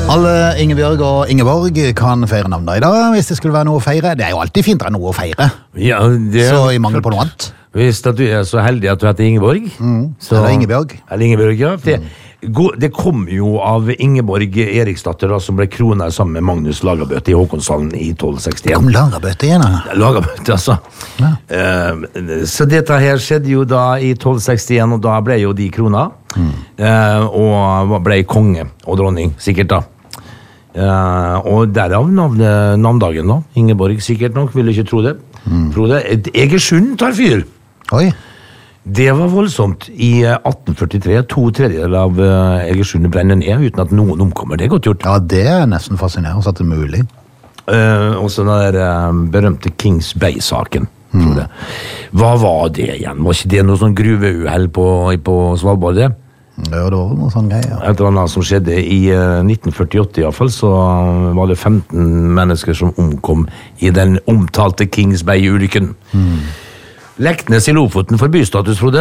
Alle Ingebjørg og Ingeborg kan feire navnet i dag, hvis det skulle være noe å feire. Det jo alltid fint å ha noe å feire. Ja, det Så i mangel på noe annet. Hvis du så heldig at du heter Ingeborg. Så Eller Ingebjørg. Eller Ingeborg, ja. Det kom jo av Ingeborg Eriksdatter da, som ble kronet sammen med Magnus Lagabøte i Håkonshallen i 1261. Kom Lagabøte igjen, da. Lagabøte, altså. Ja. Så dette her skjedde jo da i 1261, og da ble jo de krona. Og ble konge og dronning, sikkert da. Og derav navndagen da. Ingeborg, sikkert nok, vil du ikke tro det. Frode, Egersund tar fyr. Oi. Det var voldsomt i 1843. 2/3 av Egersund brenner ned uten at noen omkommer. Det godt gjort. Ja, det nesten fascinerende, så at det mulig. Også den der berømte Kings Bay-saken. Hva var det igjen? Var ikke det noe sånn gruveuhell på Svalbard, det? Ja, det var noe sånn greier. Et eller annet som skjedde i 1948 i hvert fall, så var det 15 mennesker som omkom i den omtalte Kings Bay-ulykken. Leknes i Lofoten for bystatus, Frode.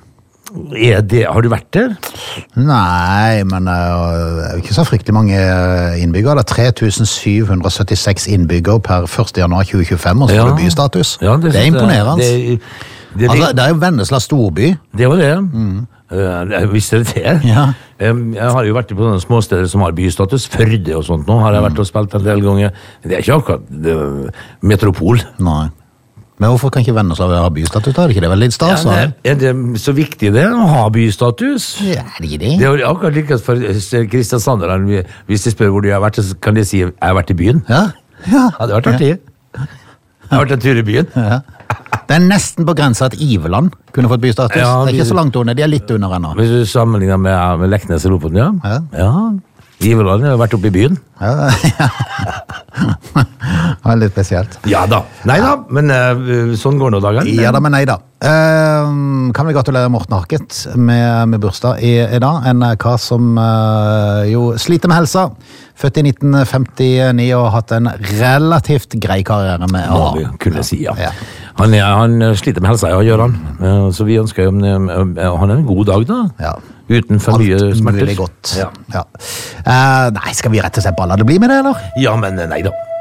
Har du vært der? Nei, men det er ikke så fryktelig mange innbyggere. Det er 3776 innbyggere per 1. januar 2025, og så får du bystatus. Ja, det er imponerende. Altså, det er jo Vennesla storby. Det var det. Jeg visste det. Ja. Jeg har jo vært på sånne småsteder som har bystatus. Førde og sånt nå har jeg vært og spilt en del ganger. Det er ikke akkurat metropol. Nei. Men hvorfor kan ikke Vennesla ha bystatus? Er det ikke det veldig stas? Ja, er det så viktig det å ha bystatus? Ja, det er ikke det. Det er jo akkurat like for Kristiansand. Hvis de spør hvor du har vært, så kan de si jeg har vært i byen. Ja. Det har vært artig. Jeg har vært en tur i byen. Ja. Det er nesten på grensa at Iveland kunne fått bystatus. Ja, det er ikke så langt under, de er litt under ennå. Hvis du sammenligner med Leknes i Lofoten, ja. Ja. Iveland har vært oppe i byen. Ja. Det er litt spesielt. Ja da. Nei da, men sånn går nå dagen. Ja da, men nei da. Kan vi gratulere Morten Harket med bursdag i dag. En kar som jo sliter med helsa. Født i 1959 og hatt en relativt grei karriere med Må vi kunne si, ja. Han sliter med helsa, ja, gjør han. Så vi ønsker jo han en god dag da. Ja. Uten for mye smerter. Mulig godt. Ja. Nei, skal vi rett og slett bare la det bli med det, eller? Ja, men nei da.